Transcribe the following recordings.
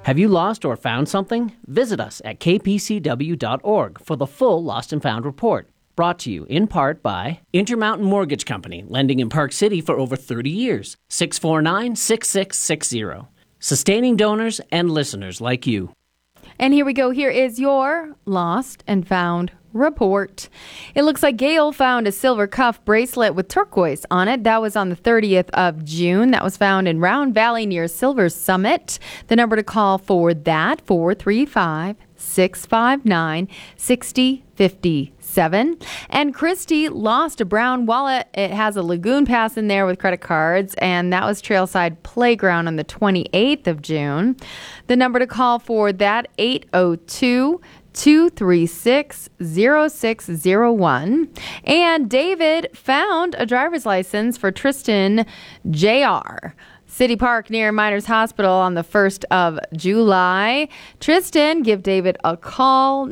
Have you lost or found something? Visit us at kpcw.org for the full Lost and Found report. Brought to you in part by Intermountain Mortgage Company, lending in Park City for over 30 years. 649-6660. Sustaining donors and listeners like you. And here we go. Here is your Lost and Found report. It looks like Gail found a silver cuff bracelet with turquoise on it. That was on the 30th of June. That was found in Round Valley near Silver Summit. The number to call for that, 435-659-6057. And Christy lost a brown wallet. It has a Lagoon Pass in there with credit cards, and that was Trailside Playground on the 28th of June. The number to call for that, 802-236-0601. And David found a driver's license for Tristan Jr. City Park near Miners Hospital on the 1st of July. Tristan, give David a call,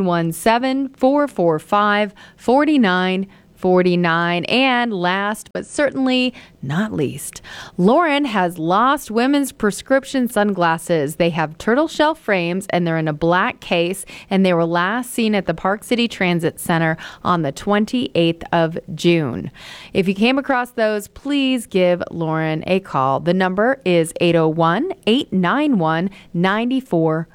917-445-4949. And last but certainly not least, Lauren has lost women's prescription sunglasses. They have turtle shell frames and they're in a black case, and they were last seen at the Park City Transit Center on the 28th of June. If you came across those, please give Lauren a call. The number is 801-891-9414.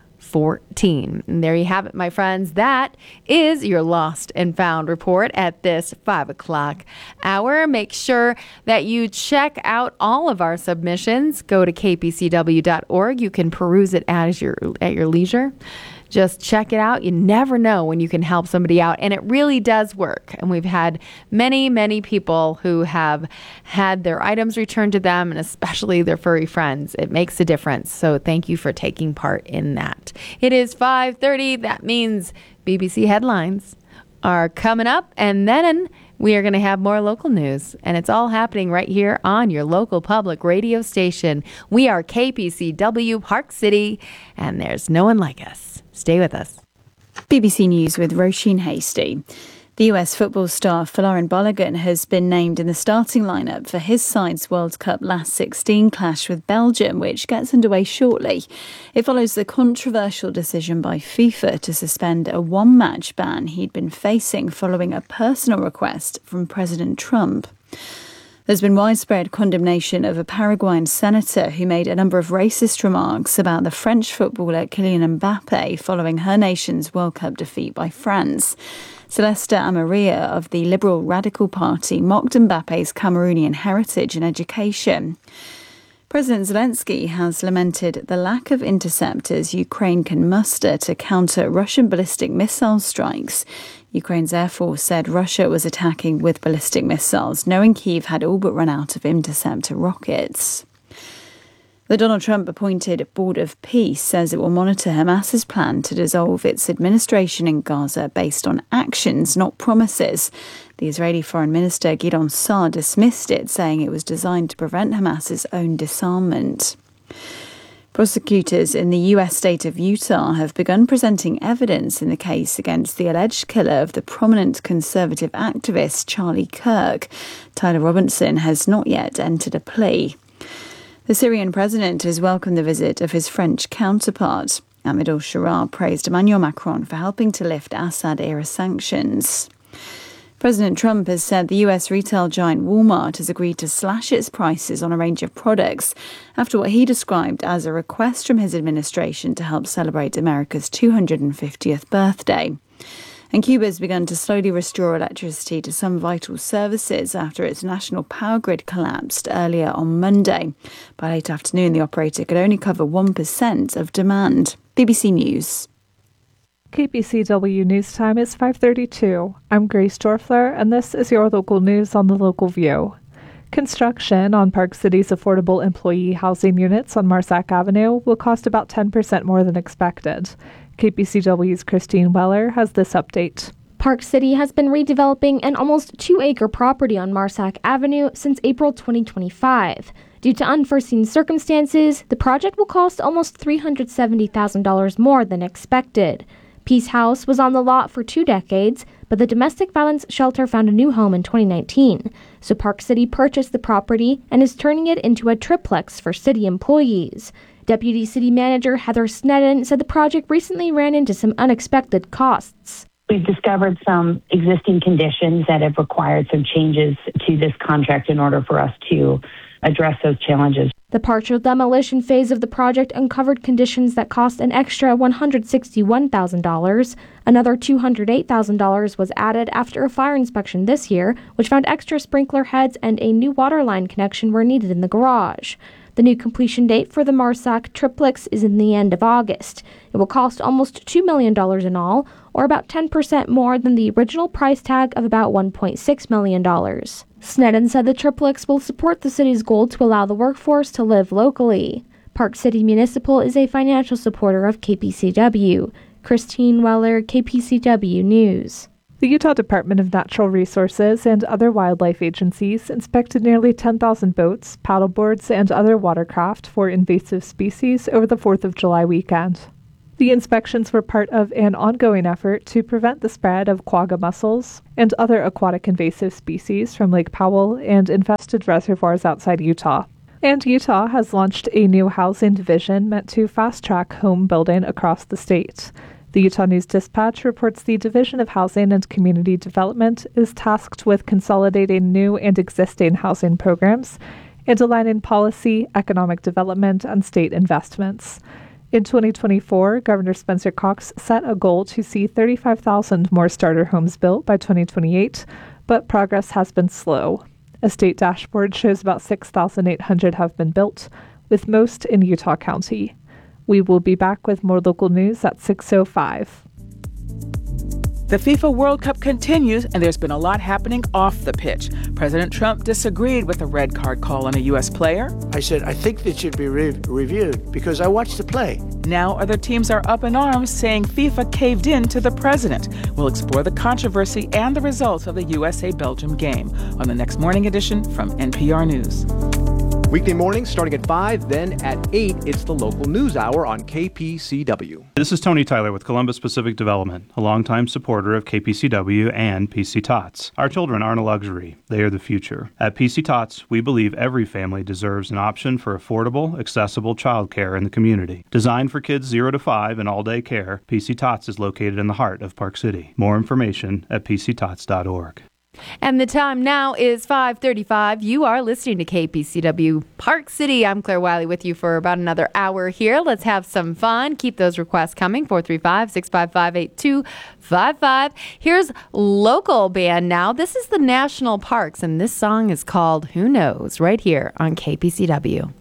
And there you have it, my friends. That is your Lost and Found report at this 5 o'clock hour. Make sure that you check out all of our submissions. Go to kpcw.org. You can peruse it at your leisure. Just check it out. You never know when you can help somebody out, and it really does work. And we've had many, many people who have had their items returned to them, and especially their furry friends. It makes a difference. So thank you for taking part in that. It is 5:30. That means BBC headlines are coming up, and then we are going to have more local news, and it's all happening right here on your local public radio station. We are KPCW Park City, and there's no one like us. Stay with us. BBC News with Roisin Hasty. The US football star Folarin Balogun has been named in the starting lineup for his side's World Cup last 16 clash with Belgium, which gets underway shortly. It follows the controversial decision by FIFA to suspend a one-match ban he'd been facing following a personal request from President Trump. There's been widespread condemnation of a Paraguayan senator who made a number of racist remarks about the French footballer Kylian Mbappe following her nation's World Cup defeat by France. Celeste Amaria of the Liberal Radical Party mocked Mbappe's Cameroonian heritage and education. President Zelensky has lamented the lack of interceptors Ukraine can muster to counter Russian ballistic missile strikes. Ukraine's Air Force said Russia was attacking with ballistic missiles, knowing Kyiv had all but run out of interceptor rockets. The Donald Trump-appointed Board of Peace says it will monitor Hamas's plan to dissolve its administration in Gaza based on actions, not promises. The Israeli Foreign Minister Gideon Saar dismissed it, saying it was designed to prevent Hamas's own disarmament. Prosecutors in the U.S. state of Utah have begun presenting evidence in the case against the alleged killer of the prominent conservative activist Charlie Kirk. Tyler Robinson has not yet entered a plea. The Syrian president has welcomed the visit of his French counterpart. Ahmed al-Sharaa praised Emmanuel Macron for helping to lift Assad-era sanctions. President Trump has said the US retail giant Walmart has agreed to slash its prices on a range of products after what he described as a request from his administration to help celebrate America's 250th birthday. And Cuba has begun to slowly restore electricity to some vital services after its national power grid collapsed earlier on Monday. By late afternoon, the operator could only cover 1% of demand. BBC News. KPCW News Time is 5:32. I'm Grace Dorfler, and this is your local news on the Local View. Construction on Park City's affordable employee housing units on Marsac Avenue will cost about 10% more than expected. KPCW's Christine Weller has this update. Park City has been redeveloping an almost 2-acre property on Marsac Avenue since April 2025. Due to unforeseen circumstances, the project will cost almost $370,000 more than expected. Peace House was on the lot for 2 decades, but the domestic violence shelter found a new home in 2019. So Park City purchased the property and is turning it into a triplex for city employees. Deputy City Manager Heather Sneddon said the project recently ran into some unexpected costs. We've discovered some existing conditions that have required some changes to this contract in order for us to address those challenges. The partial demolition phase of the project uncovered conditions that cost an extra $161,000. Another $208,000 was added after a fire inspection this year, which found extra sprinkler heads and a new water line connection were needed in the garage. The new completion date for the Marsac triplex is in the end of August. It will cost almost $2 million in all, or about 10% more than the original price tag of about $1.6 million. Sneddon said the triplex will support the city's goal to allow the workforce to live locally. Park City Municipal is a financial supporter of KPCW. Christine Weller, KPCW News. The Utah Department of Natural Resources and other wildlife agencies inspected nearly 10,000 boats, paddleboards, and other watercraft for invasive species over the 4th of July weekend. The inspections were part of an ongoing effort to prevent the spread of quagga mussels and other aquatic invasive species from Lake Powell and infested reservoirs outside Utah. And Utah has launched a new housing division meant to fast-track home building across the state. The Utah News-Dispatch reports the Division of Housing and Community Development is tasked with consolidating new and existing housing programs and aligning policy, economic development, and state investments. In 2024, Governor Spencer Cox set a goal to see 35,000 more starter homes built by 2028, but progress has been slow. A state dashboard shows about 6,800 have been built, with most in Utah County. We will be back with more local news at 6:05. The FIFA World Cup continues, and there's been a lot happening off the pitch. President Trump disagreed with a red card call on a U.S. player. I said, I think that should be reviewed because I watched the play. Now other teams are up in arms saying FIFA caved in to the president. We'll explore the controversy and the results of the USA-Belgium game on the next morning edition from NPR News. Weekday mornings starting at 5, then at 8, it's the local news hour on KPCW. This is Tony Tyler with Columbus Pacific Development, a longtime supporter of KPCW and PC Tots. Our children aren't a luxury, they are the future. At PC Tots, we believe every family deserves an option for affordable, accessible childcare in the community. Designed for kids 0 to 5 and all-day care, PC Tots is located in the heart of Park City. More information at pctots.org. And the time now is 5:35. You are listening to KPCW Park City. I'm Claire Wiley with you for about another hour here. Let's have some fun. Keep those requests coming. 435-655-8255. Here's local band now. This is the National Parks, and this song is called Who Knows, right here on KPCW.